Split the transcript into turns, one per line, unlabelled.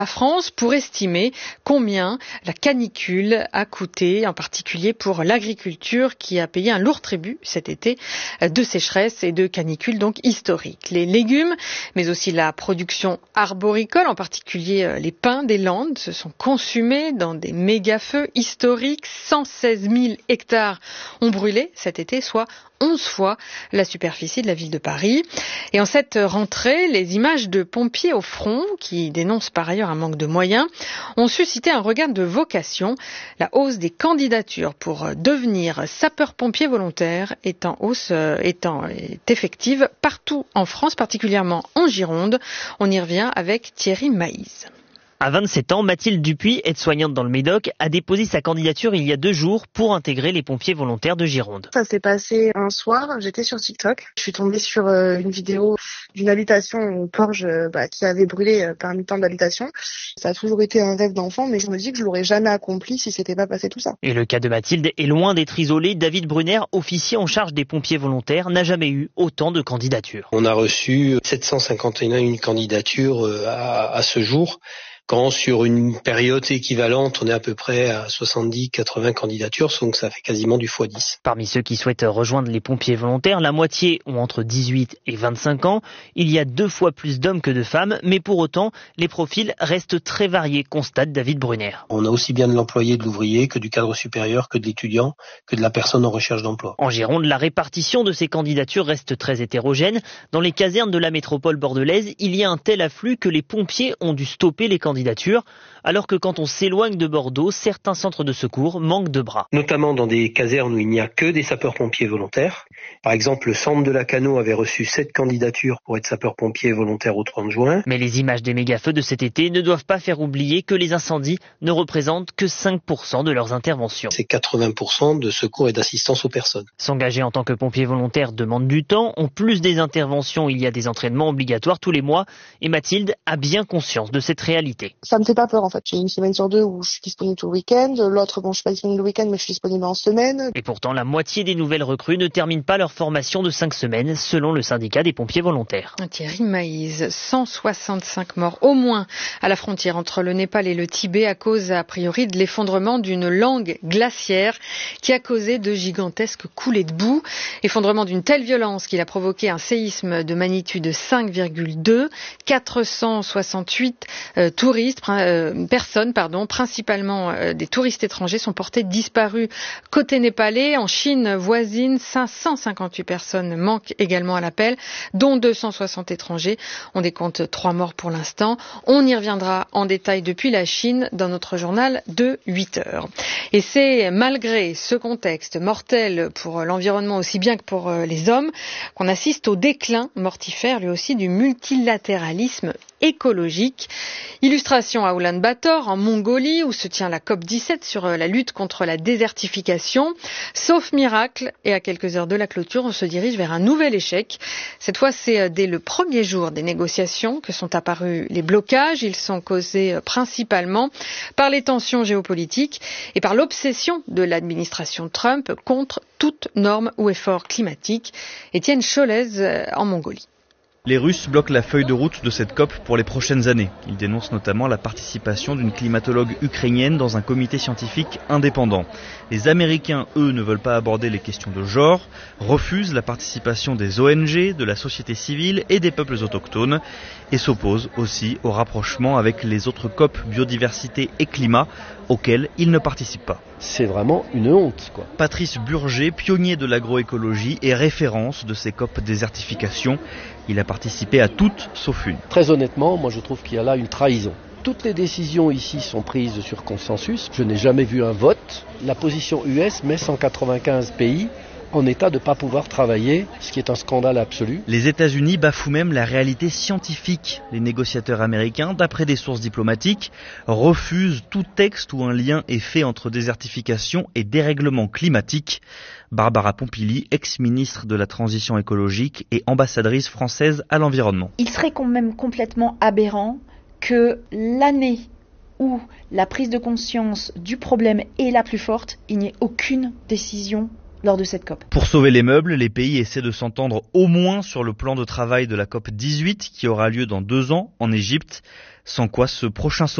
La France pour estimer combien la canicule a coûté, en particulier pour l'agriculture qui a payé un lourd tribut cet été de sécheresse et de canicule donc historique. Les légumes, mais aussi la production arboricole, en particulier les pins des Landes, se sont consumés dans des méga-feux historiques. 116 000 hectares ont brûlé cet été, soit 11 fois la superficie de la ville de Paris. Et en cette rentrée, les images de pompiers au front, qui dénoncent par ailleurs un manque de moyens, ont suscité un regain de vocation. La hausse des candidatures pour devenir sapeur-pompier volontaire est effective partout en France, particulièrement en Gironde. On y revient avec Thierry Maïs.
À 27 ans, Mathilde Dupuis, aide-soignante dans le Médoc, a déposé sa candidature il y a 2 jours pour intégrer les pompiers volontaires de Gironde.
Ça s'est passé un soir, j'étais sur TikTok. Je suis tombée sur une vidéo d'une habitation au Porge qui avait brûlé par un temps d'habitation. Ça a toujours été un rêve d'enfant, mais je me dis que je l'aurais jamais accompli si c'était pas passé tout ça.
Et le cas de Mathilde est loin d'être isolé. David Brunner, officier en charge des pompiers volontaires, n'a jamais eu autant de candidatures.
On a reçu 751 candidatures à ce jour. Quand sur une période équivalente, on est à peu près à 70-80 candidatures, donc ça fait quasiment du x10.
Parmi ceux qui souhaitent rejoindre les pompiers volontaires, la moitié ont entre 18 et 25 ans. Il y a 2 fois plus d'hommes que de femmes, mais pour autant, les profils restent très variés, constate David Brunner.
On a aussi bien de l'employé, de l'ouvrier, que du cadre supérieur, que de l'étudiant, que de la personne en recherche d'emploi.
En Gironde, la répartition de ces candidatures reste très hétérogène. Dans les casernes de la métropole bordelaise, il y a un tel afflux que les pompiers ont dû stopper les candidatures, alors que quand on s'éloigne de Bordeaux, certains centres de secours manquent de bras.
Notamment dans des casernes où il n'y a que des sapeurs-pompiers volontaires. Par exemple, le centre de la Cano avait reçu 7 candidatures pour être sapeurs-pompiers volontaires au 30 juin.
Mais les images des méga-feux de cet été ne doivent pas faire oublier que les incendies ne représentent que 5% de leurs interventions.
C'est 80% de secours et d'assistance aux personnes.
S'engager en tant que pompier volontaire demande du temps. En plus des interventions, il y a des entraînements obligatoires tous les mois. Et Mathilde a bien conscience de cette réalité.
Ça me fait pas peur en fait. J'ai une semaine sur 2 où je suis disponible tout le week-end. L'autre, je suis pas disponible le week-end, mais je suis disponible en semaine.
Et pourtant, la moitié des nouvelles recrues ne terminent pas leur formation de 5 semaines, selon le syndicat des pompiers volontaires.
Thierry Maïs, 165 morts au moins à la frontière entre le Népal et le Tibet à cause a priori de l'effondrement d'une langue glaciaire qui a causé de gigantesques coulées de boue. Effondrement d'une telle violence qu'il a provoqué un séisme de magnitude 5,2. 468 personnes, principalement des touristes étrangers, sont portés disparus côté népalais. En Chine voisine, 558 personnes manquent également à l'appel, dont 260 étrangers. On décompte 3 morts pour l'instant. On y reviendra en détail depuis la Chine dans notre journal de 8 heures. Et c'est malgré ce contexte mortel pour l'environnement aussi bien que pour les hommes qu'on assiste au déclin mortifère lui aussi du multilatéralisme écologique. Illustration à Oulan-Bator, en Mongolie, où se tient la COP17 sur la lutte contre la désertification. Sauf miracle, et à quelques heures de la clôture, on se dirige vers un nouvel échec. Cette fois, c'est dès le premier jour des négociations que sont apparus les blocages. Ils sont causés principalement par les tensions géopolitiques et par l'obsession de l'administration Trump contre toute norme ou effort climatique. Étienne Cholez en Mongolie.
Les Russes bloquent la feuille de route de cette COP pour les prochaines années. Ils dénoncent notamment la participation d'une climatologue ukrainienne dans un comité scientifique indépendant. Les Américains, eux, ne veulent pas aborder les questions de genre, refusent la participation des ONG, de la société civile et des peuples autochtones et s'opposent aussi au rapprochement avec les autres COP biodiversité et climat auxquels ils ne participent pas.
C'est vraiment une honte, quoi.
Patrice Burger, pionnier de l'agroécologie et référence de ces COP désertification, il a participé à toutes sauf une.
Très honnêtement, moi je trouve qu'il y a là une trahison. Toutes les décisions ici sont prises sur consensus. Je n'ai jamais vu un vote. La position US met 195 pays en état de ne pas pouvoir travailler, ce qui est un scandale absolu.
Les États-Unis bafouent même la réalité scientifique. Les négociateurs américains, d'après des sources diplomatiques, refusent tout texte où un lien est fait entre désertification et dérèglement climatique. Barbara Pompili, ex-ministre de la Transition écologique et ambassadrice française à l'environnement.
Il serait quand même complètement aberrant que l'année où la prise de conscience du problème est la plus forte, il n'y ait aucune décision lors de cette COP.
Pour sauver les meubles, les pays essaient de s'entendre au moins sur le plan de travail de la COP 18 qui aura lieu dans 2 ans en Égypte, sans quoi ce prochain sommet